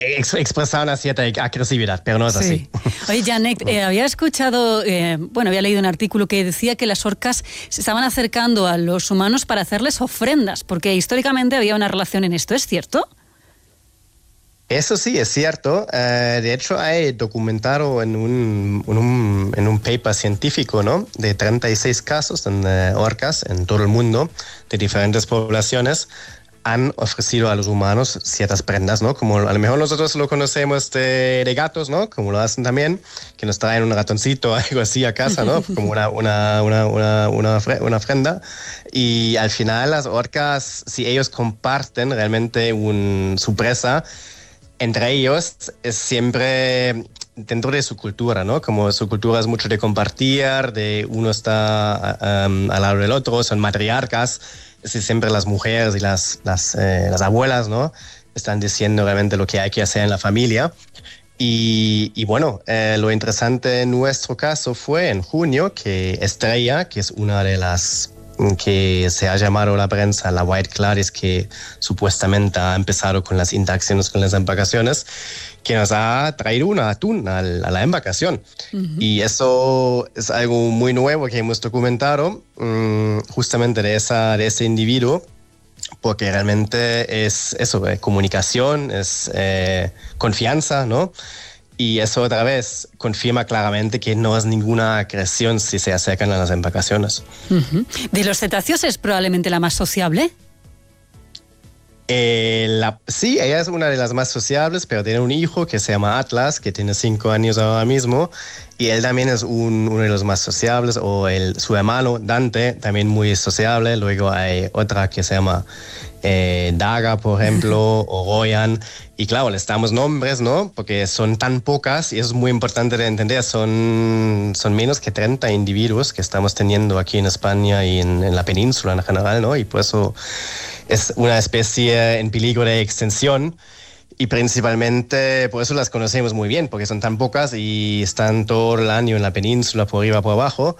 expresar una cierta agresividad, pero no es así. Oye, Janek, había escuchado, había leído un artículo que decía que las orcas se estaban acercando a los humanos para hacerles ofrendas, porque históricamente había una relación en esto, ¿es cierto? Eso sí, es cierto. De hecho, hay documentado en un paper científico, ¿no?, de 36 casos de orcas en todo el mundo, de diferentes poblaciones, han ofrecido a los humanos ciertas prendas, ¿no? Como a lo mejor nosotros lo conocemos de gatos, ¿no? Como lo hacen también, que nos traen un ratoncito o algo así a casa, ¿no? Como una ofrenda. Y al final las orcas, si ellos comparten realmente su presa, entre ellos es siempre dentro de su cultura, ¿no? Como su cultura es mucho de compartir, de uno está al lado del otro, son matriarcas. Siempre las mujeres y las abuelas, ¿no?, están diciendo realmente lo que hay que hacer en la familia. Y bueno, lo interesante en nuestro caso fue en junio que Estrella, que es una de las que se ha llamado la prensa la White Gladys, que supuestamente ha empezado con las interacciones con las embarcaciones, que nos ha traído un atún a la embarcación. Y eso es algo muy nuevo que hemos documentado justamente de ese individuo, porque realmente es eso, comunicación, es confianza, ¿no? Y eso otra vez confirma claramente que no es ninguna agresión si se acercan a las embarcaciones. ¿De los cetáceos es probablemente la más sociable? Sí, ella es una de las más sociables, pero tiene un hijo que se llama Atlas, que tiene 5 años ahora mismo, y él también es uno de los más sociables, o su hermano Dante, también muy sociable. Luego hay otra que se llama Daga, por ejemplo, o Royan, y claro, les damos nombres, ¿no?, porque son tan pocas, y eso es muy importante de entender, son menos que 30 individuos que estamos teniendo aquí en España y en la península en general, ¿no?, y por eso es una especie en peligro de extinción, y principalmente por eso las conocemos muy bien, porque son tan pocas y están todo el año en la península, por arriba, por abajo.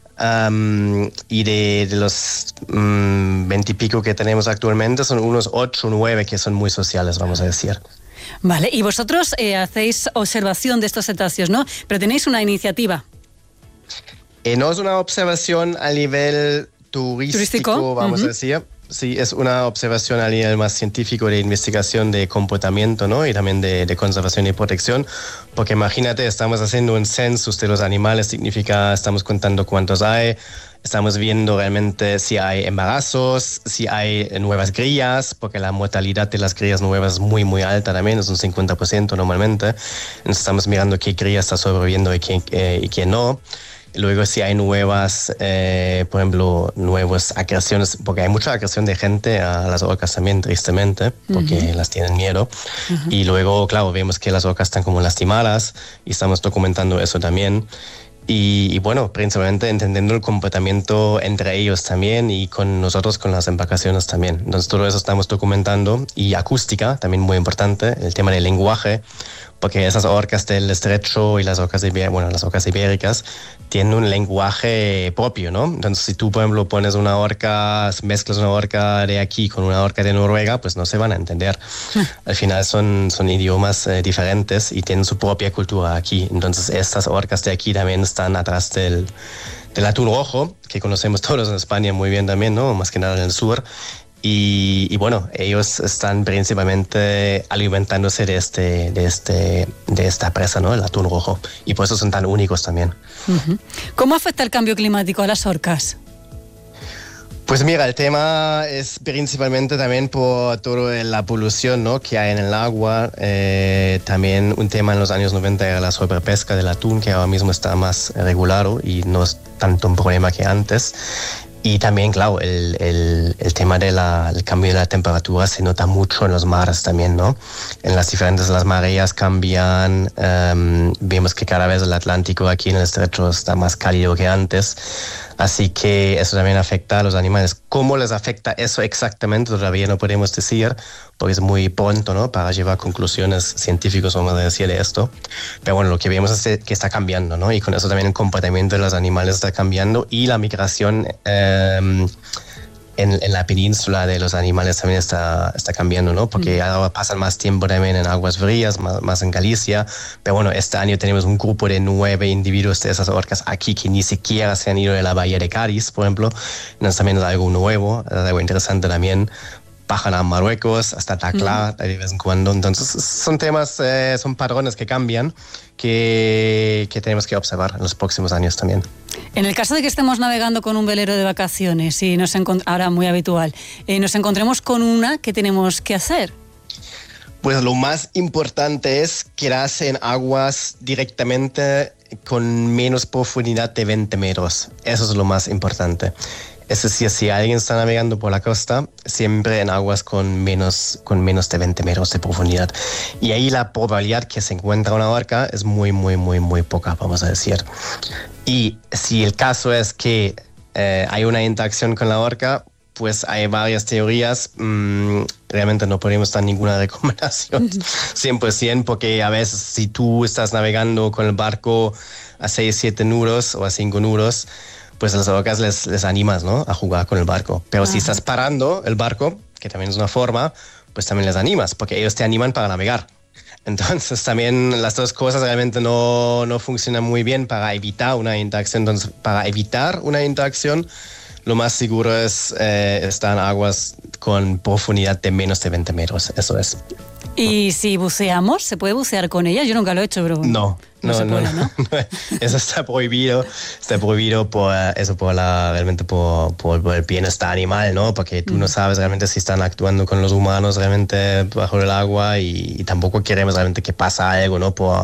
Y de los 20 y pico que tenemos actualmente, son unos 8 o 9 que son muy sociales, vamos a decir. Vale, y vosotros hacéis observación de estos cetáceos, ¿no? Pero tenéis una iniciativa. No es una observación a nivel turístico, vamos a decir. Sí, es una observación a nivel más científico de investigación de comportamiento, ¿no?, y también de conservación y protección, porque imagínate, estamos haciendo un census de los animales, significa estamos contando cuántos hay, estamos viendo realmente si hay embarazos, si hay nuevas crías, porque la mortalidad de las crías nuevas es muy, muy alta también, es un 50% normalmente. Entonces estamos mirando qué cría está sobreviviendo y quién no. Luego si hay nuevas, por ejemplo, nuevas agresiones, porque hay mucha agresión de gente a las orcas también, tristemente, porque las tienen miedo. Y luego, claro, vemos que las orcas están como lastimadas y estamos documentando eso también. Y bueno, principalmente entendiendo el comportamiento entre ellos también y con nosotros, con las embarcaciones también. Entonces todo eso estamos documentando. Y acústica, también muy importante, el tema del lenguaje, porque esas orcas del estrecho y las orcas ibéricas tienen un lenguaje propio, ¿no? Entonces, si tú, por ejemplo, pones mezclas una orca de aquí con una orca de Noruega, pues no se van a entender. Al final son idiomas diferentes y tienen su propia cultura aquí. Entonces, estas orcas de aquí también están atrás del atún rojo, que conocemos todos en España muy bien también, ¿no? Más que nada en el sur. Y bueno, ellos están principalmente alimentándose de esta presa, ¿no?, el atún rojo, y por eso son tan únicos también. ¿Cómo afecta el cambio climático a las orcas? Pues mira, el tema es principalmente también por toda la polución, ¿no?, que hay en el agua. También un tema en los años 90 era la sobrepesca del atún, que ahora mismo está más regulado y no es tanto un problema que antes. Y también, claro, el tema del cambio de la temperatura se nota mucho en los mares también, ¿no? Las mareas cambian, vemos que cada vez el Atlántico aquí en el estrecho está más cálido que antes, así que eso también afecta a los animales. ¿Cómo les afecta eso exactamente? Todavía no podemos decir, porque es muy pronto, ¿no?, para llevar conclusiones científicas, vamos a decir, de esto. Pero bueno, lo que vemos es que está cambiando, ¿no? Y con eso también el comportamiento de los animales está cambiando y la migración en la península de los animales también está cambiando, ¿no? Porque ahora pasan más tiempo también en aguas frías, más en Galicia. Pero bueno, este año tenemos un grupo de 9 individuos de esas orcas aquí que ni siquiera se han ido de la bahía de Cádiz, por ejemplo. Entonces también es algo nuevo, es algo interesante también. Bajan a Marruecos, hasta Tacla, de vez en cuando. Entonces son temas, son patrones que cambian, que tenemos que observar en los próximos años también. En el caso de que estemos navegando con un velero de vacaciones y ahora muy habitual, nos encontremos con una, ¿qué tenemos que hacer? Pues lo más importante es quedarse en aguas directamente con menos profundidad de 20 metros. Eso es lo más importante. Es decir, si alguien está navegando por la costa, siempre en aguas con menos de 20 metros de profundidad. Y ahí la probabilidad que se encuentre una orca es muy, muy, muy, muy poca, vamos a decir. Y si el caso es que hay una interacción con la orca, pues hay varias teorías. Realmente no podemos dar ninguna recomendación 100%, porque a veces si tú estás navegando con el barco a 6, 7 nudos o a 5 nudos, pues a las orcas les animas, ¿no?, a jugar con el barco. Pero si estás parando el barco, que también es una forma, pues también les animas, porque ellos te animan para navegar. Entonces también las dos cosas realmente no funcionan muy bien para evitar una interacción. Entonces, para evitar una interacción, lo más seguro es estar en aguas con profundidad de menos de 20 metros. Eso es. ¿Y si buceamos? ¿Se puede bucear con ellas? Yo nunca lo he hecho, pero... No. ¿no? Eso está prohibido. Está prohibido realmente por el bienestar animal, ¿no? Porque tú no sabes realmente si están actuando con los humanos realmente bajo el agua y tampoco queremos realmente que pase algo, ¿no? Por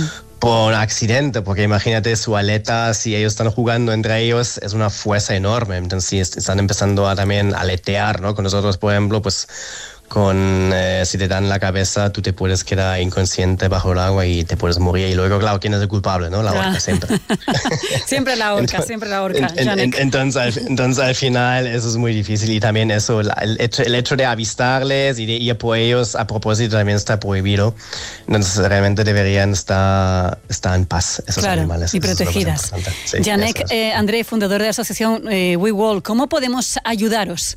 accidente, porque imagínate su aleta, si ellos están jugando entre ellos, es una fuerza enorme. Entonces, si están empezando a también aletear, ¿no? Con nosotros, por ejemplo, pues si te dan la cabeza, tú te puedes quedar inconsciente bajo el agua y te puedes morir. Y luego, claro, ¿quién es el culpable, no? La orca, siempre. Siempre la orca, siempre la orca. Entonces, al final, eso es muy difícil. Y también eso, el hecho de avistarles y de ir por ellos a propósito también está prohibido. Entonces, realmente deberían estar en paz esos animales. Y protegidas. Sí, Janek André, fundador de la asociación WeWall, ¿cómo podemos ayudaros?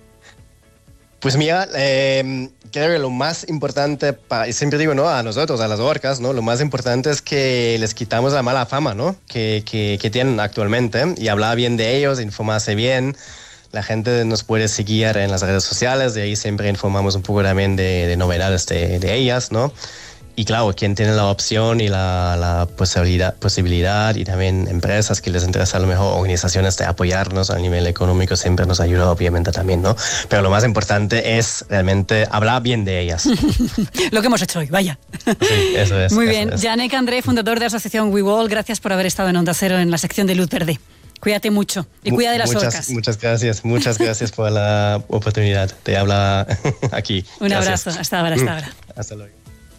Pues mira, creo que lo más importante, y siempre digo, ¿no?, a nosotros, a las orcas, ¿no?, lo más importante es que les quitamos la mala fama, ¿no?, que tienen actualmente, y hablar bien de ellos, informarse bien. La gente nos puede seguir en las redes sociales, de ahí siempre informamos un poco también de novedades de ellas, ¿no? Y claro, quien tiene la opción y la posibilidad y también empresas que les interesa, a lo mejor organizaciones, de apoyarnos a nivel económico, siempre nos ayuda obviamente también, ¿no? Pero lo más importante es realmente hablar bien de ellas. Lo que hemos hecho hoy, vaya. Sí, eso es. Muy bien. Janek André, fundador de la asociación WeWall, gracias por haber estado en Onda Cero en la sección de Luz Verde. Cuídate mucho y cuida de las orcas. Muchas gracias por la oportunidad de hablar aquí. Un abrazo, hasta ahora. Hasta luego.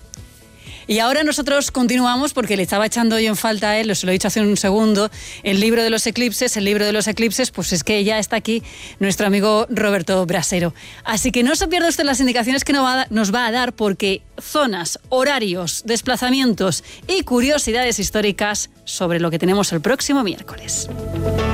Y ahora nosotros continuamos, porque le estaba echando yo en falta a él, se lo he dicho hace un segundo, el libro de los eclipses, pues es que ya está aquí nuestro amigo Roberto Brasero. Así que no se pierda usted las indicaciones que nos va a dar, porque zonas, horarios, desplazamientos y curiosidades históricas sobre lo que tenemos el próximo miércoles.